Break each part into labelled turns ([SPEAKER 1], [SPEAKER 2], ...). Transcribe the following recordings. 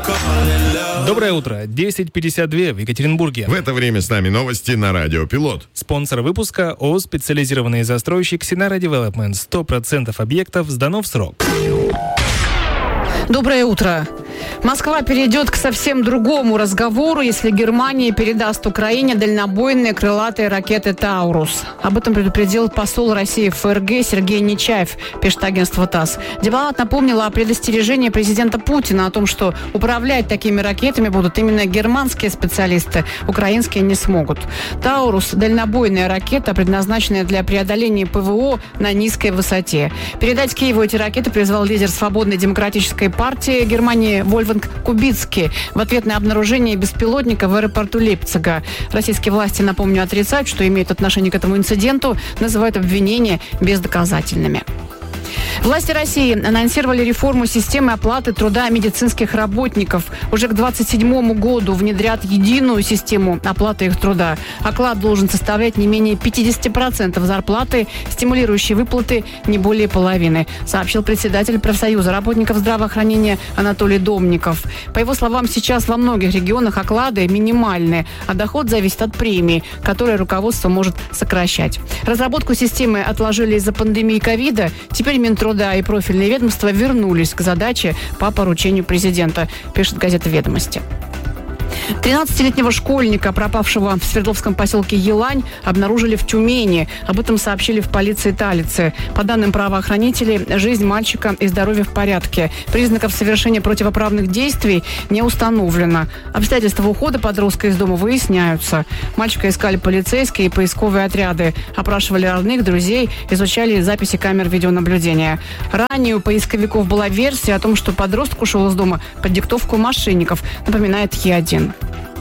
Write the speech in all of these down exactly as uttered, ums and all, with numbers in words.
[SPEAKER 1] Доброе утро. десять пятьдесят два в Екатеринбурге.
[SPEAKER 2] В это время с нами новости на Радио Пилот.
[SPEAKER 1] Спонсор выпуска ООО «Специализированный застройщик Синара Девелопмент». сто процентов объектов сдано в срок.
[SPEAKER 3] Доброе утро. Москва перейдет к совсем другому разговору, если Германия передаст Украине дальнобойные крылатые ракеты «Таурус». Об этом предупредил посол России в ФРГ Сергей Нечаев, пишет агентство ТАСС. Дипломат напомнил о предостережении президента Путина о том, что управлять такими ракетами будут именно германские специалисты, украинские не смогут. «Таурус» – дальнобойная ракета, предназначенная для преодоления ПВО на низкой высоте. Передать Киеву эти ракеты призвал лидер Свободной демократической партии Германии Вольфганг Кубицкий в ответ на обнаружение беспилотника в аэропорту Лейпцига. Российские власти, напомню, отрицают, что имеют отношение к этому инциденту, называют обвинения бездоказательными. Власти России анонсировали реформу системы оплаты труда медицинских работников. Уже к двадцать седьмому году внедрят единую систему оплаты их труда. Оклад должен составлять не менее пятьдесят процентов зарплаты, стимулирующие выплаты не более половины, сообщил председатель профсоюза работников здравоохранения Анатолий Домников. По его словам, сейчас во многих регионах оклады минимальные, а доход зависит от премии, которые руководство может сокращать. Разработку системы отложили из-за пандемии ковида. Теперь Минтруда и профильные ведомства вернулись к задаче по поручению президента, пишет газета «Ведомости». тринадцатилетнего школьника, пропавшего в Свердловском поселке Елань, обнаружили в Тюмени. Об этом сообщили в полиции Талицы. По данным правоохранителей, жизнь мальчика и здоровье в порядке. Признаков совершения противоправных действий не установлено. Обстоятельства ухода подростка из дома выясняются. Мальчика искали полицейские и поисковые отряды. Опрашивали родных, друзей, изучали записи камер видеонаблюдения. Ранее у поисковиков была версия о том, что подросток ушел из дома под диктовку мошенников, напоминает Е один.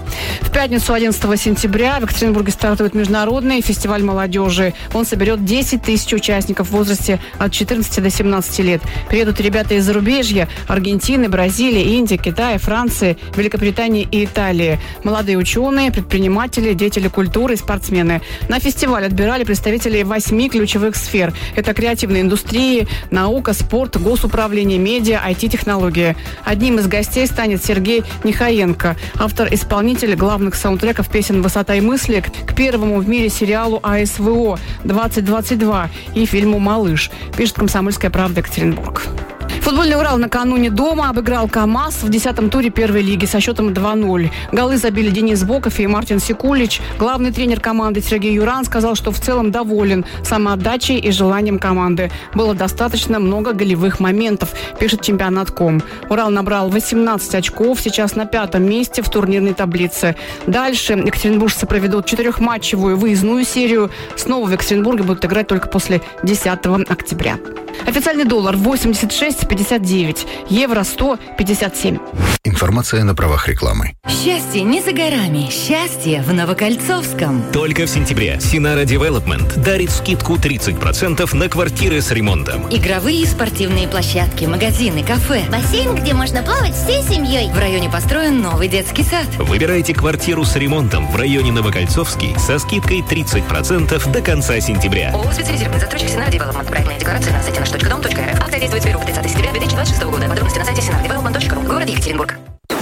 [SPEAKER 3] В пятницу, одиннадцатого сентября, в Екатеринбурге стартует международный фестиваль молодежи. Он соберет десять тысяч участников в возрасте от четырнадцати до семнадцати лет. Приедут ребята из зарубежья: Аргентины, Бразилии, Индии, Китая, Франции, Великобритании и Италии. Молодые ученые, предприниматели, деятели культуры и спортсмены. На фестиваль отбирали представителей восьми ключевых сфер. Это креативные индустрии, наука, спорт, госуправление, медиа, ай ти-технологии. Одним из гостей станет Сергей Нихаенко, автор-исполнитель главных саундтреков песен «Высота и мысли» к первому в мире сериалу А С В О двадцать двадцать два и фильму «Малыш», пишет «Комсомольская правда» Екатеринбург. Футбольный «Урал» накануне дома обыграл КамАЗ в десятом туре первой лиги со счетом два ноль. Голы забили Денис Боков и Мартин Секулич. Главный тренер команды Сергей Юран сказал, что в целом доволен самоотдачей и желанием команды. Было достаточно много голевых моментов, пишет чемпионат точка ком. «Урал» набрал восемнадцать очков, сейчас на пятом месте в турнирной таблице. Дальше екатеринбуржцы проведут четырехматчевую выездную серию. Снова в Екатеринбурге будут играть только после десятого октября. Официальный доллар восемьдесят шесть пятьдесят девять, евро сто пятьдесят семь.
[SPEAKER 4] Информация на правах рекламы.
[SPEAKER 5] Счастье не за горами. Счастье в Новокольцовском.
[SPEAKER 6] Только в сентябре Синара Девелопмент дарит скидку тридцать процентов на квартиры с ремонтом.
[SPEAKER 5] Игровые и спортивные площадки, магазины, кафе.
[SPEAKER 7] Бассейн, где можно плавать всей семьей.
[SPEAKER 5] В районе построен новый детский сад.
[SPEAKER 6] Выбирайте квартиру с ремонтом в районе Новокольцовский со скидкой тридцать процентов до конца сентября.
[SPEAKER 5] ООО «Специализированный застройщик Синара Девелопмент». Проектная декларация на сайте наш точка дом точка эр эф. Акция действует с первого по тридцатое сентября две тысячи двадцать шестого года. Подробности на сайте синара девелопмент точка ру. Город Екатеринбург.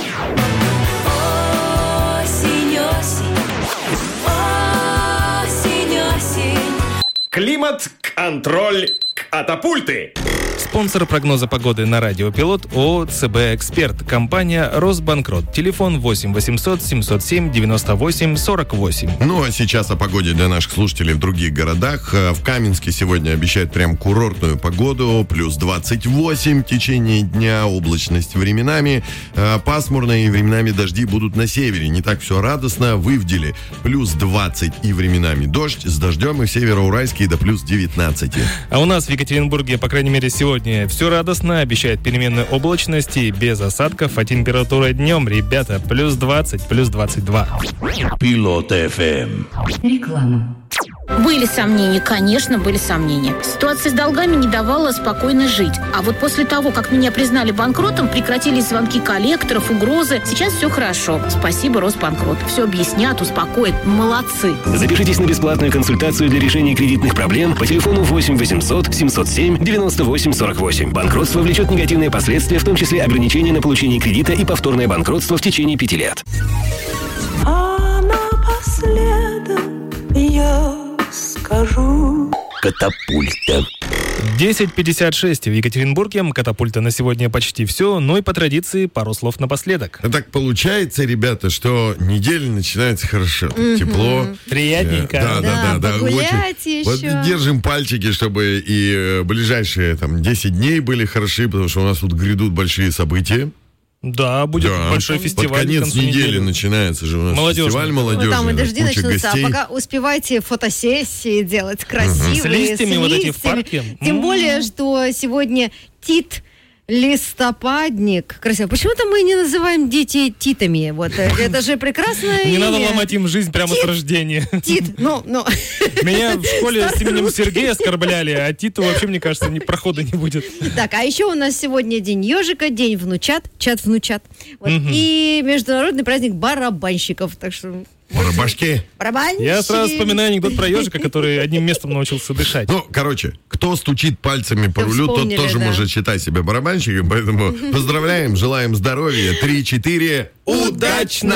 [SPEAKER 2] Климат-контроль катапульты.
[SPEAKER 1] Спонсор прогноза погоды на Радио Пилот ООО ЦБ Эксперт. Компания Росбанкрот. Телефон восемь восемьсот семьсот семь девяносто восемь сорок восемь.
[SPEAKER 2] Ну а сейчас о погоде для наших слушателей в других городах. В Каменске сегодня обещают прям курортную погоду. Плюс двадцать восемь в течение дня. Облачность временами. Пасмурно и временами дожди будут на севере. Не так все радостно. В Ивделе плюс двадцать и временами дождь. С дождем и в Североуральске до плюс девятнадцати.
[SPEAKER 1] А у нас в Екатеринбурге, по крайней мере, сегодня все радостно, обещает переменную облачности, без осадков, а температура днем, ребята, плюс двадцать, плюс двадцать два.
[SPEAKER 4] Пилот эф эм.
[SPEAKER 5] Реклама.
[SPEAKER 8] Были сомнения, конечно, были сомнения. Ситуация с долгами не давала спокойно жить. А вот после того, как меня признали банкротом, прекратились звонки коллекторов, угрозы. Сейчас все хорошо. Спасибо, Росбанкрот. Все объяснят, успокоят. Молодцы.
[SPEAKER 6] Запишитесь на бесплатную консультацию для решения кредитных проблем по телефону восемь восемьсот семьсот семь девяносто восемь сорок восемь. Банкротство влечет негативные последствия, в том числе ограничения на получение кредита и повторное банкротство в течение пяти лет.
[SPEAKER 9] А напоследок я скажу.
[SPEAKER 6] Катапульта.
[SPEAKER 1] десять пятьдесят шесть в Екатеринбурге. Катапульта на сегодня почти все. Ну и по традиции пару слов напоследок.
[SPEAKER 2] А так получается, ребята, что неделя начинается хорошо.
[SPEAKER 3] Мгм.
[SPEAKER 2] Тепло.
[SPEAKER 1] Приятненько.
[SPEAKER 2] Э, Да, да, да. да,
[SPEAKER 3] погулять
[SPEAKER 2] очень.
[SPEAKER 3] еще.
[SPEAKER 2] Вот держим пальчики, чтобы и э, ближайшие там десять дней были хороши, потому что у нас тут грядут большие события.
[SPEAKER 1] Да, будет
[SPEAKER 2] Да.
[SPEAKER 1] большой фестиваль.
[SPEAKER 2] Под конец
[SPEAKER 1] к концу
[SPEAKER 2] недели начинается же у нас
[SPEAKER 1] Молодежный.
[SPEAKER 2] фестиваль
[SPEAKER 3] Вот
[SPEAKER 2] молодежный.
[SPEAKER 3] там и дожди
[SPEAKER 2] куча
[SPEAKER 3] начнутся,
[SPEAKER 2] гостей.
[SPEAKER 3] а пока успевайте фотосессии делать красивые.
[SPEAKER 1] С листьями вот эти в
[SPEAKER 3] листьями.
[SPEAKER 1] парке.
[SPEAKER 3] Тем
[SPEAKER 1] М.
[SPEAKER 3] более, что сегодня Тит Листопадник. Красиво. Почему-то мы не называем детей Титами. Вот э, это же прекрасное
[SPEAKER 1] Не
[SPEAKER 3] имя.
[SPEAKER 1] надо ломать им жизнь прямо с
[SPEAKER 3] Тит.
[SPEAKER 1] рождения.
[SPEAKER 3] Тит, ну, ну.
[SPEAKER 1] Меня в школе с
[SPEAKER 3] Старый
[SPEAKER 1] именем
[SPEAKER 3] русский.
[SPEAKER 1] Сергея оскорбляли, а Титу вообще, мне кажется, ни прохода не будет.
[SPEAKER 3] Так, а еще у нас сегодня день ежика, день внучат, чат-внучат. Вот.
[SPEAKER 1] Мгм.
[SPEAKER 3] И международный праздник барабанщиков. Так что
[SPEAKER 2] Барабашки.
[SPEAKER 3] барабанщики.
[SPEAKER 1] Я сразу вспоминаю анекдот про ежика, который одним местом научился дышать.
[SPEAKER 2] Ну, короче, кто стучит пальцами по
[SPEAKER 3] Все
[SPEAKER 2] рулю, тот
[SPEAKER 3] вспомнили,
[SPEAKER 2] тоже
[SPEAKER 3] да.
[SPEAKER 2] может считать себя барабанщиком, поэтому поздравляем, желаем здоровья. Три-четыре. Удачно!